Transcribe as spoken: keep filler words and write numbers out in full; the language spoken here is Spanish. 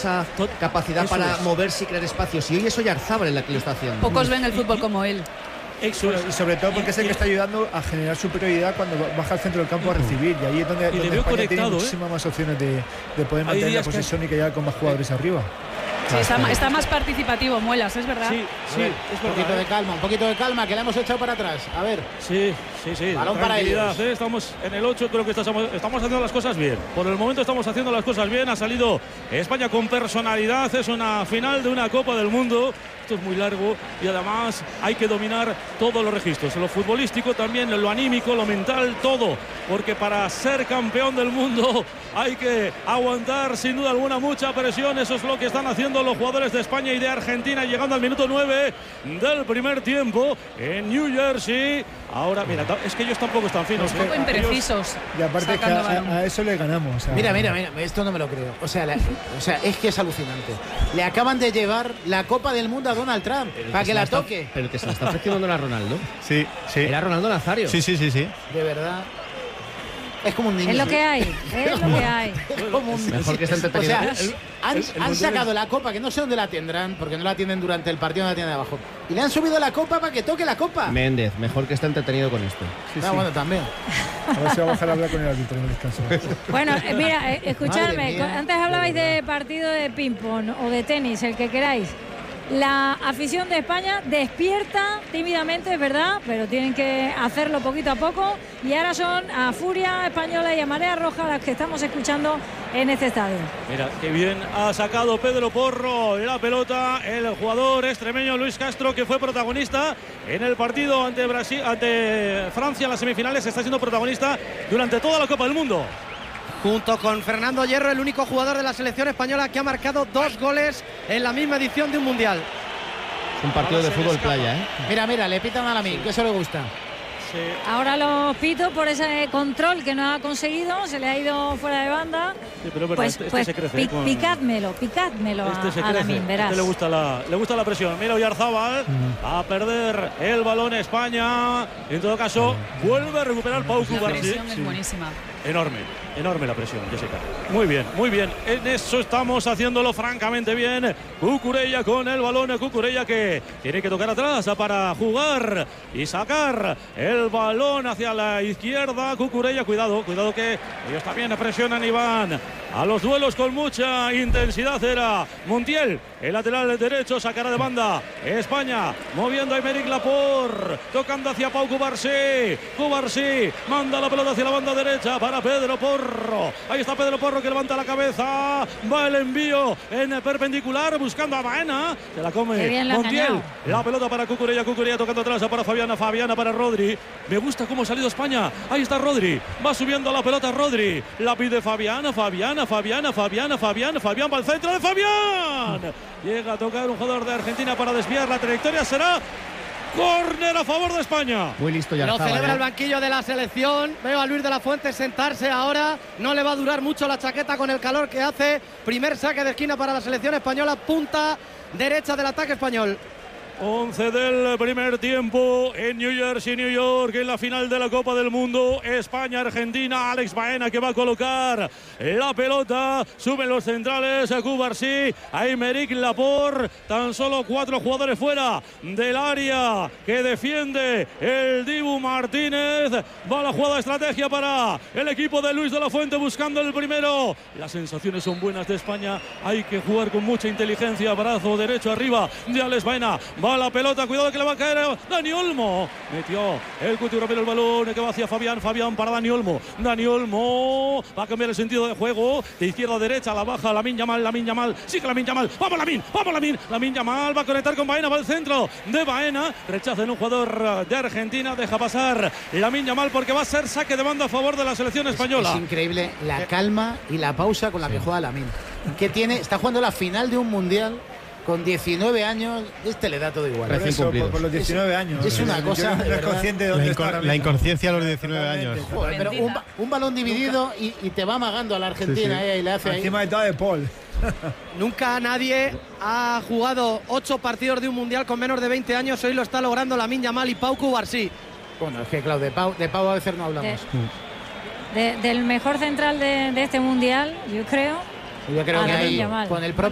esa capacidad Eso para es. moverse y crear espacios. Y hoy es Oyarzábal en la que lo está haciendo. Pocos ven el fútbol como él. Eso es. Y sobre todo porque es el que está ayudando a generar superioridad cuando baja al centro del campo a recibir. Y ahí es donde, Y le donde veo España tiene conectado, ¿eh? muchísimas más opciones de, de poder Hay mantener la días que- posesión y que llegar con más jugadores arriba. Sí, está, está más participativo, Muelas, es verdad. Sí, sí, A ver, es un poquito verdad. de ¿eh? calma, un poquito de calma, que la hemos echado para atrás. A ver, Sí, sí, sí. Balón para Tranquilidad, ellos. ¿eh? Estamos en el ocho, creo que estamos, estamos haciendo las cosas bien. Por el momento estamos haciendo las cosas bien. Ha salido España con personalidad. Es una final de una Copa del Mundo. Esto es muy largo y además hay que dominar todos los registros. Lo futbolístico también, lo anímico, lo mental, todo. Porque para ser campeón del mundo hay que aguantar sin duda alguna mucha presión. Eso es lo que están haciendo los jugadores de España y de Argentina, llegando al minuto nueve del primer tiempo en New Jersey. Ahora, mira, es que ellos tampoco están finos. Un poco ¿eh? imprecisos. Y aparte es que sacando a, balón. a- a eso le ganamos. o sea, mira, mira, mira, esto no me lo creo. O sea, la- o sea, es que es alucinante. Le acaban de llevar la Copa del Mundo a Donald Trump Pero para que que se la está- toque. Pero que se la está ofreciendo no era Ronaldo. Sí, sí. Era Ronaldo Nazario. Sí, sí, sí, sí. De verdad. Es como un niño. Es lo que hay, es lo que hay. Como un- Mejor que esté O entretenido. sea, han, el- el han mundial sacado es- la copa, que no sé dónde la tendrán, porque no la tienen durante el partido, no la tienen de abajo. Y le han subido la copa para que toque la copa. Méndez, mejor que esté entretenido con esto. sí, Ah, sí. bueno, también. A ver si va a bajar a hablar con el árbitro en el descanso. Bueno, eh, mira, eh, escuchadme, Madre mía. antes hablabais de partido de ping-pong o de tenis, el que queráis. La afición de España despierta tímidamente, es verdad, pero tienen que hacerlo poquito a poco. Y ahora son a Furia Española y a Marea Roja las que estamos escuchando en este estadio. Mira, qué bien ha sacado Pedro Porro la pelota, el jugador extremeño Luis Castro, que fue protagonista en el partido ante Brasil, ante Francia en las semifinales, está siendo protagonista durante toda la Copa del Mundo. Junto con Fernando Hierro, el único jugador de la selección española que ha marcado dos goles en la misma edición de un mundial. Es un partido de fútbol playa, ¿eh? Mira, mira, le pitan a Lamin, que eso le gusta. Sí. Ahora los pito por ese control que no ha conseguido, se le ha ido fuera de banda. Sí, pero es verdad, Pues, este, este pues se crece. pi- ¿eh? con- picádmelo, picádmelo Este se a, a crece, Lamin, verás. este le gusta la, le gusta la presión. Mira Oyarzábal a perder el balón España. En todo caso, vuelve a recuperar Pau La Cubarsí. presión es buenísima. Enorme, enorme la presión, Jessica. Muy bien, muy bien. En eso estamos haciéndolo francamente bien. Cucurella con el balón. Cucurella que tiene que tocar atrás para jugar y sacar el balón hacia la izquierda. Cucurella, cuidado, cuidado que ellos también presionan y van a los duelos con mucha intensidad. Era Montiel, el lateral derecho, sacará de banda España, moviendo a Aymeric Laporte, tocando hacia Pau Cubarsí. Cubarsí manda la pelota hacia la banda derecha para Pedro Porro. Ahí está Pedro Porro que levanta la cabeza. Va el envío en perpendicular buscando a Baena. Se la Qué come bien lo ha Montiel. engañado. La pelota para Cucurella. Cucurella tocando atrás para Fabiana. Fabiana para Rodri. Me gusta cómo ha salido España. Ahí está Rodri. Va subiendo la pelota Rodri. La pide Fabiana. Fabiana. Fabiana. Fabiana. Fabiana. Fabián va al centro de Fabián. Llega a tocar un jugador de Argentina para desviar. La trayectoria será córner a favor de España. Muy listo Lo Oyarzábal. celebra el ¿eh? banquillo de la selección. Veo a Luis de la Fuente sentarse ahora. No le va a durar mucho la chaqueta con el calor que hace. Primer saque de esquina para la selección española. Punta derecha del ataque español. once del primer tiempo en New Jersey, New York, en la final de la Copa del Mundo. España-Argentina. Alex Baena que va a colocar la pelota. Suben los centrales. Cubarsí, Aymeric Laporte. Tan solo cuatro jugadores fuera del área que defiende el Dibu Martínez. Va la jugada de estrategia para el equipo de Luis de la Fuente buscando el primero. Las sensaciones son buenas de España. Hay que jugar con mucha inteligencia. Brazo derecho arriba de Alex Baena. Va la pelota, cuidado que le va a caer Dani Olmo. Metió el Cuti Romero el balón que va hacia Fabián. Fabián para Dani Olmo. Dani Olmo va a cambiar el sentido de juego. De izquierda a derecha, la baja Lamine Yamal. Lamine Yamal, sigue Lamine Yamal. Vamos Lamine, vamos Lamine. Lamine Yamal va a conectar con Baena, va al centro de Baena. Rechaza en un jugador de Argentina. Deja pasar Lamine Yamal porque va a ser saque de banda a favor de la selección española. Es increíble la calma y la pausa con la que juega Lamin. Que tiene, está jugando la final de un mundial con diecinueve años. Este le da todo igual. Por Recién eso, por, cumplidos. por los diecinueve años. es una Yo cosa, creo que de no es verdad. consciente de La, dónde incon- está ahora la mismo. inconsciencia a los diecinueve años. Totalmente. Joder, pero un, ba- un balón dividido y, y te va amagando a la Sí, sí. Argentina eh, y le hace ahí. Encima de todo de Paul. Nunca nadie ha jugado ocho partidos de un mundial con menos de veinte años. Hoy lo está logrando Lamine Yamal y Pau Cubarsí. Bueno, es que claro, de Pau, de Pau a veces no hablamos. De- del mejor central de, de este mundial, yo creo. Yo creo a que Lamine ahí, Yamal. con el propio